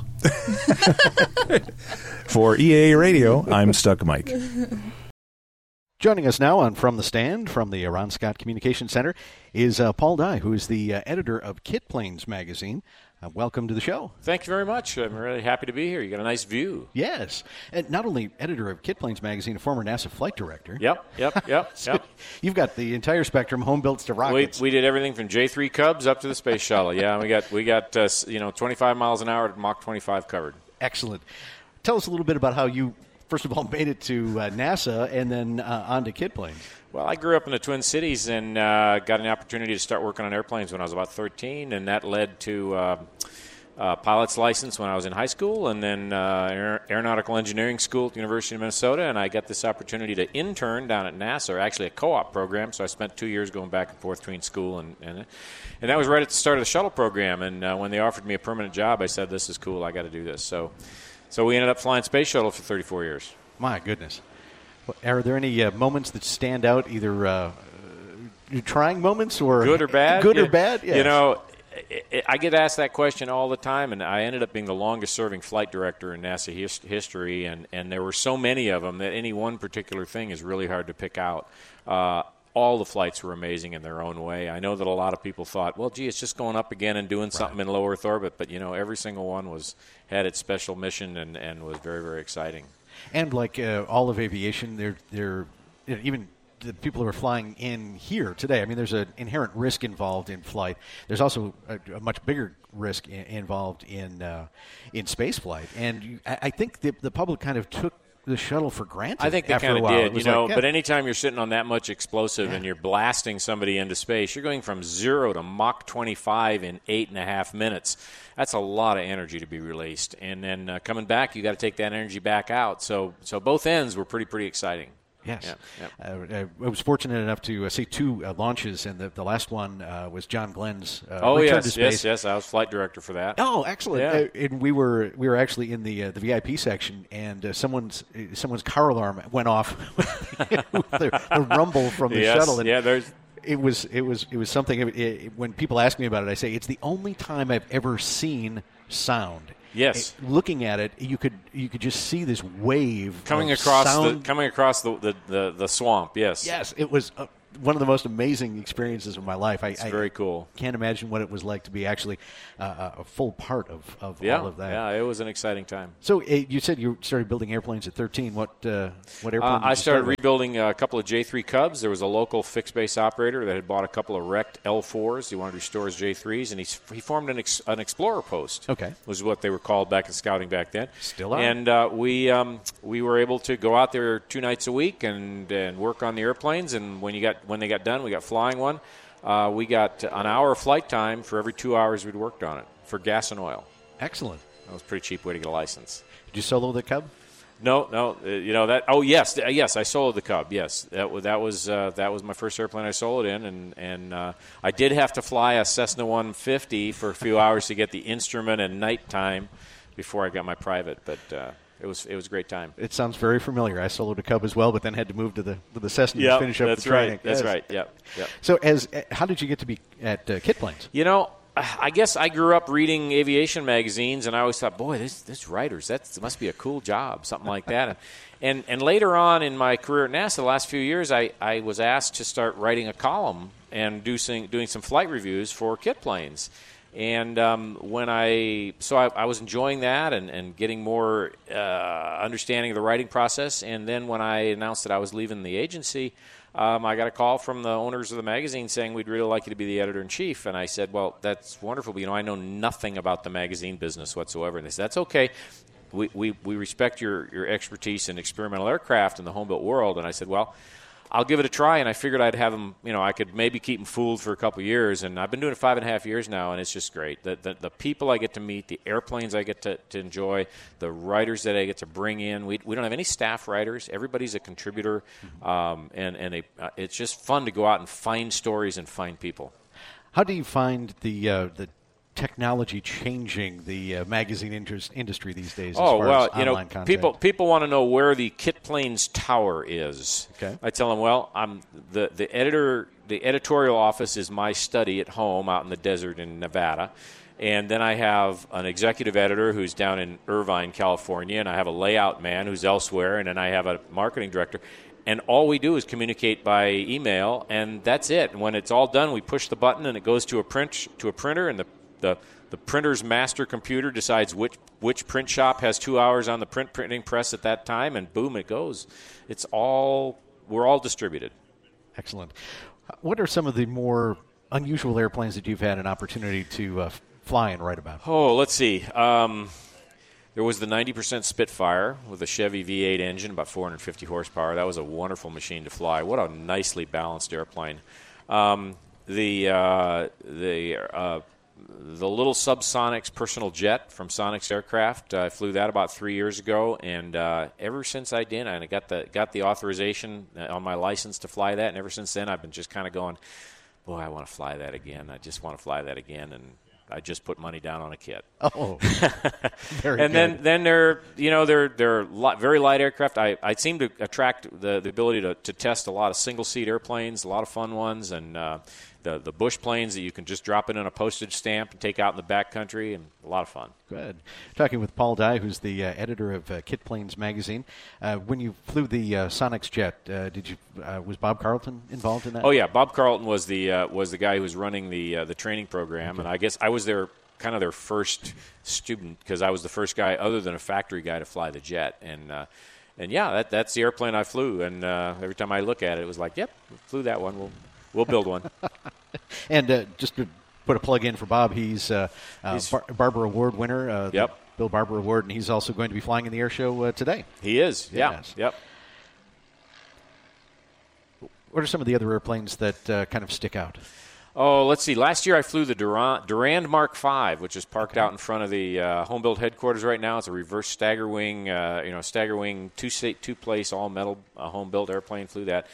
For EAA Radio, I'm Stuck Mike. Joining us now on From the Stand from the Ron Scott Communication Center is Paul Dye, who is the editor of Kit Planes magazine. Welcome to the show. Thank you very much. I'm really happy to be here. You got a nice view. Yes. And not only editor of Kit Planes magazine, a former NASA flight director. Yep. So you've got the entire spectrum, home builds to rockets. We did everything from J3 Cubs up to the space shuttle. Yeah, we got 25 miles an hour to Mach 25 covered. Excellent. Tell us a little bit about how you, first of all, made it to NASA and then on to Kit Planes. Well, I grew up in the Twin Cities and got an opportunity to start working on airplanes when I was about 13, and that led to pilot's license when I was in high school, and then aeronautical engineering school at the University of Minnesota, and I got this opportunity to intern down at NASA, or actually a co-op program, so I spent 2 years going back and forth between school, and that was right at the start of the shuttle program, and when they offered me a permanent job, I said, this is cool, I got to do this. So we ended up flying space shuttle for 34 years. My goodness. Are there any moments that stand out, either trying moments or good or bad? Good or bad? Yes. I get asked that question all the time, and I ended up being the longest-serving flight director in NASA history, and there were so many of them that any one particular thing is really hard to pick out. All the flights were amazing in their own way. I know that a lot of people thought, well, gee, it's just going up again and doing something in low Earth orbit, but, every single one had its special mission and was very, very exciting. And like all of aviation, they're even the people who are flying in here today. I mean, there's an inherent risk involved in flight. There's also a much bigger risk involved in space flight. And I think the public kind of took the shuttle for granted. I think they after kind a of while. did, It was you know. like, yeah. But anytime you're sitting on that much explosive and you're blasting somebody into space, you're going from 0 to Mach 25 in 8.5 minutes. That's a lot of energy to be released, and then coming back, you got to take that energy back out. So both ends were pretty exciting. Yes. Yeah. I was fortunate enough to see 2 launches, and the last one was John Glenn's Oh return to yes, space. yes. I was flight director for that. Oh, excellent! Yeah. And we were actually in the VIP section, and someone's car alarm went off with the rumble from the Yes, shuttle. And yeah, there's. It was something. When people ask me about it, I say it's the only time I've ever seen sound. Yes. Looking at it, you could just see this wave coming of across sound. the swamp. Yes. Yes, it was one of the most amazing experiences of my life. It's very cool. Can't imagine what it was like to be actually a full part of all of that. Yeah, it was an exciting time. So you said you started building airplanes at 13. What airplane? I started rebuilding a couple of J3 Cubs. There was a local fixed-base operator that had bought a couple of wrecked L4s. He wanted to restore his J3s, and he formed an Explorer post. Okay, was what they were called back in scouting back then. Still are. And we were able to go out there 2 nights a week and work on the airplanes. And when they got done, we got flying one. We got an hour of flight time for every 2 hours we'd worked on it for gas and oil. Excellent. That was a pretty cheap way to get a license. Did you solo the Cub? No. You know that. Oh yes, I soloed the Cub. Yes, that was my first airplane I soloed in, and I did have to fly a Cessna 150 for a few hours to get the instrument and nighttime before I got my private. But it was a great time. It sounds very familiar. I soloed a Cub as well, but then had to move to the Cessna to finish up the training. That's right. Yep. So how did you get to be at Kit Planes? You know, I guess I grew up reading aviation magazines, and I always thought, boy, this writers, that must be a cool job, something like that. and later on in my career at NASA, the last few years, I was asked to start writing a column and doing some flight reviews for Kit Planes. And when I was enjoying that and getting more understanding of the writing process. And then when I announced that I was leaving the agency, I got a call from the owners of the magazine saying, we'd really like you to be the editor-in-chief. And I said, well, that's wonderful, but, I know nothing about the magazine business whatsoever. And they said, that's okay. We respect your expertise in experimental aircraft in the home-built world. And I said, well, I'll give it a try. And I figured I'd have them, I could maybe keep them fooled for a couple of years. And I've been doing it 5.5 years now, and it's just great. The people I get to meet, the airplanes I get to enjoy, the writers that I get to bring in. We don't have any staff writers. Everybody's a contributor. It's just fun to go out and find stories and find people. How do you find the technology changing the magazine industry these days as far as online content? People want to know where the Kit Planes tower is. Okay. I tell them, well, I'm the editor. The editorial office is my study at home out in the desert in Nevada. And then I have an executive editor who's down in Irvine, California, and I have a layout man who's elsewhere, and then I have a marketing director. And all we do is communicate by email, and that's it. And when it's all done, we push the button, and it goes to a printer, and the printer's master computer decides which print shop has 2 hours on the printing press at that time, and boom, it goes. We're all distributed. Excellent. What are some of the more unusual airplanes that you've had an opportunity to fly and write about? Oh, let's see. There was the 90% Spitfire with a Chevy V8 engine, about 450 horsepower. That was a wonderful machine to fly. What a nicely balanced airplane. The little Subsonics personal jet from Sonics Aircraft, I flew that about 3 years ago, and ever since I did, I got the authorization on my license to fly that, and ever since then I've been just kind of going, boy, I want to fly that again. I just want to fly that again, and I just put money down on a kit. Oh, very and good. then they're very light aircraft. I seem to attract the ability to test a lot of single seat airplanes, a lot of fun ones, and the bush planes that you can just drop in on a postage stamp and take out in the backcountry, and a lot of fun. Good. Talking with Paul Dye, who's the editor of Kit Planes magazine. When you flew the Sonics jet, was Bob Carlton involved in that? Oh yeah, Bob Carlton was the guy who was running the training program, okay. And I guess I was their first student because I was the first guy other than a factory guy to fly the jet, and yeah, that's the airplane I flew, and every time I look at it, it was like, yep, flew that one. We'll build one. And just to put a plug in for Bob, he's Barber Award winner. Yep. Bill Barber Award, and he's also going to be flying in the air show today. He is. Yes. Yeah. Yep. What are some of the other airplanes that kind of stick out? Oh, let's see. Last year I flew the Durand Mark V, which is parked out in front of the home build headquarters right now. It's a reverse stagger wing, two-place all metal home build airplane. Flew that.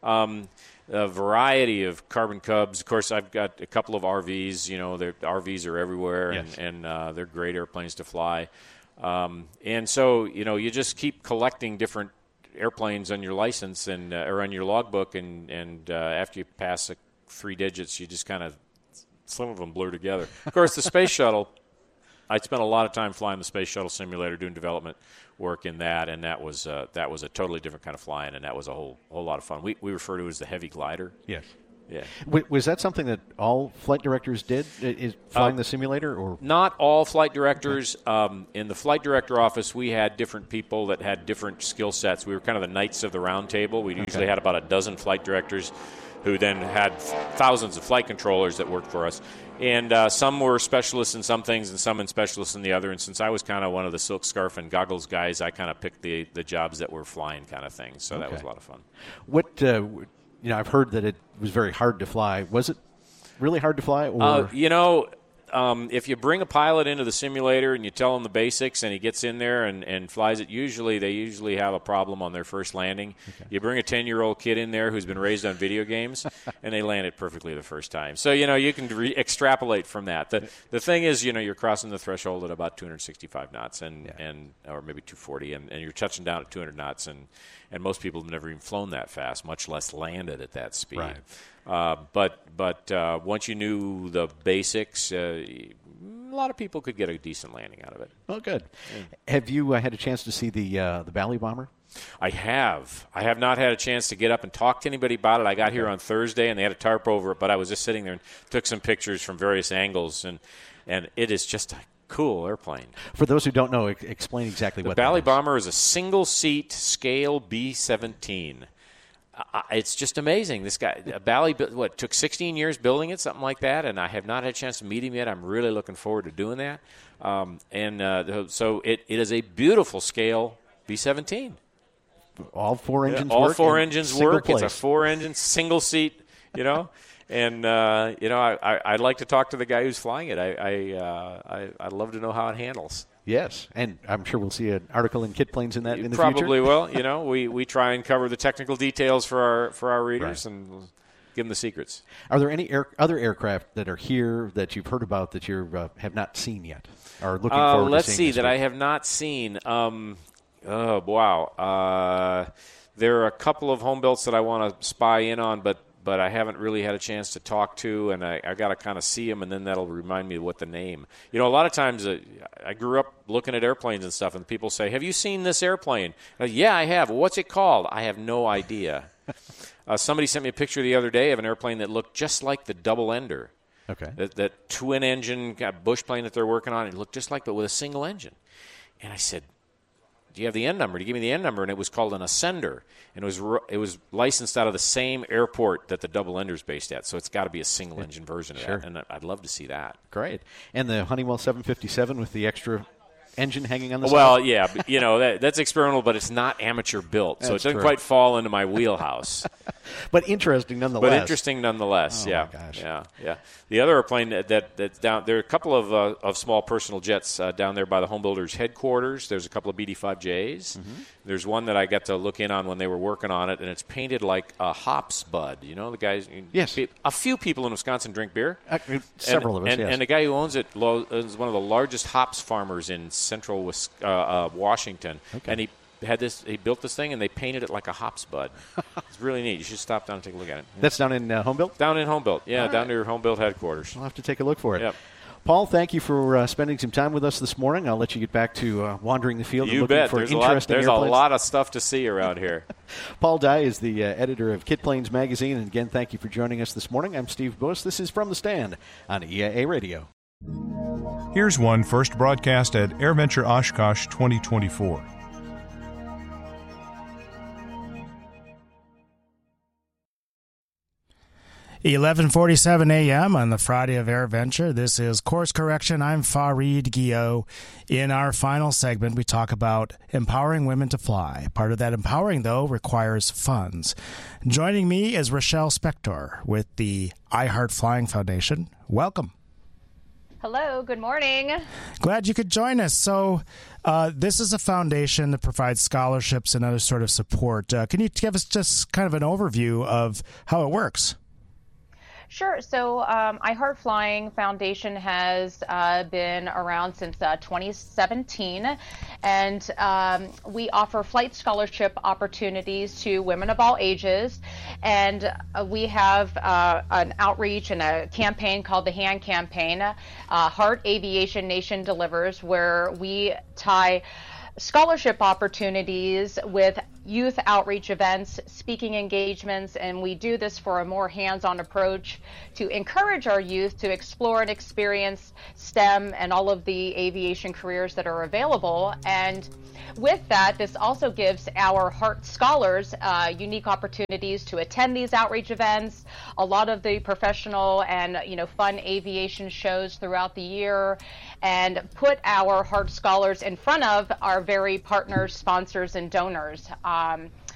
A variety of Carbon Cubs. Of course, I've got a couple of RVs. The RVs are everywhere, yes. and they're great airplanes to fly. And so you just keep collecting different airplanes on your license and or on your logbook, and after you pass 3 digits, you just kind of, some of them blur together. Of course, the Space Shuttle, I spent a lot of time flying the Space Shuttle simulator, doing development work in that, and that was a totally different kind of flying, and that was a whole lot of fun. We refer to it as the heavy glider. Yes. Yeah. Was that something that all flight directors did, is flying the simulator? Or not all flight directors. In the flight director office, we had different people that had different skill sets. We were kind of the knights of the round table. We usually had about a dozen flight directors who then had thousands of flight controllers that worked for us. And some were specialists in some things and some specialists in the other. And since I was kind of one of the silk scarf and goggles guys, I kind of picked the jobs that were flying kind of things. So that was a lot of fun. What I've heard that it was very hard to fly. Was it really hard to fly? Or? If you bring a pilot into the simulator and you tell him the basics and he gets in there and flies it, they usually have a problem on their first landing. Okay. You bring a 10-year-old kid in there who's been raised on video games, and they land it perfectly the first time. So, you can extrapolate from that. The thing is, you're crossing the threshold at about 265 knots or maybe 240, and you're touching down at 200 knots, and most people have never even flown that fast, much less landed at that speed. Right. But once you knew the basics, a lot of people could get a decent landing out of it. Oh, good. Yeah. Have you had a chance to see the Bally Bomber? I have. I have not had a chance to get up and talk to anybody about it. I got here on Thursday, and they had a tarp over it, but I was just sitting there and took some pictures from various angles, and it is just a cool airplane. For those who don't know, explain exactly what the Bally that is. Bomber is a single-seat scale B-17. It's just amazing. This guy, Bally, took 16 years building it, something like that, and I have not had a chance to meet him yet. I'm really looking forward to doing that. So it is a beautiful scale B-17. All 4 engines work? All 4 engines work. Place. It's a 4-engine, single-seat, And, I'd like to talk to the guy who's flying it. I'd love to know how it handles. Yes, and I'm sure we'll see an article in Kit Planes in that in the future. Probably will. We try and cover the technical details for our readers and give them the secrets. Are there any other aircraft that are here that you've heard about that you have not seen yet, or looking forward let's to seeing? See that I have not seen. Oh wow! There are a couple of home builds that I want to spy in on, but I haven't really had a chance to talk to, and I got to kind of see them, and then that'll remind me what the name. A lot of times I grew up looking at airplanes and stuff, and people say, "Have you seen this airplane?" Yeah, I have. Well, what's it called? I have no idea. Somebody sent me a picture the other day of an airplane that looked just like the double ender. Okay. That twin-engine Bush plane that they're working on, it looked just like, but with a single engine. And I said, do you have the N number? He gave me the N number, and it was called an Ascender, and it was licensed out of the same airport that the double ender is based at. So it's got to be a single engine version of that, and I'd love to see that. Great. And the Honeywell 757 with the extra engine hanging on the side? Well, yeah, but, that's experimental, but it's not amateur built, so it doesn't quite fall into my wheelhouse. But interesting nonetheless. Yeah. My gosh. Yeah. The other airplane that's down there are a couple of small personal jets down there by the home builders headquarters. There's a couple of BD-5Js. Mm-hmm. There's one that I got to look in on when they were working on it, and it's painted like a hops bud. The guys. Yes. A few people in Wisconsin drink beer. Several of us. And the guy who owns it is one of the largest hops farmers in central Washington, and he built this thing, and they painted it like a hops bud. It's really neat. You should stop down and take a look at it. That's down in Home Built? Down in Home Built, yeah, down near Home Built headquarters. I'll have to take a look for it. Yep. Paul, thank you for spending some time with us this morning. I'll let you get back to wandering the field and looking for interesting airplanes. There's a lot of stuff to see around here. Paul Dye is the editor of Kit Planes Magazine, and again, thank you for joining us this morning. I'm Steve Buss. This is From the Stand on EIA Radio. Here's one first broadcast at AirVenture Oshkosh 2024. 11:47 a.m. on the Friday of AirVenture. This is Course Correction. I'm Fareed Guillot. In our final segment, we talk about empowering women to fly. Part of that empowering, though, requires funds. Joining me is Rochelle Spector with the I Heart Flying Foundation. Welcome. Hello, good morning. Glad you could join us. So this is a foundation that provides scholarships and other sort of support. Can you give us just kind of an overview of how it works? Sure. So I Heart Flying Foundation has been around since 2017, and we offer flight scholarship opportunities to women of all ages. And we have an outreach and a campaign called the HAND campaign, Heart Aviation Nation Delivers, where we tie scholarship opportunities with youth outreach events, speaking engagements, and we do this for a more hands-on approach to encourage our youth to explore and experience STEM and all of the aviation careers that are available. And with that, this also gives our Heart Scholars unique opportunities to attend these outreach events, a lot of the professional and fun aviation shows throughout the year, and put our Heart Scholars in front of our very partners, sponsors, and donors.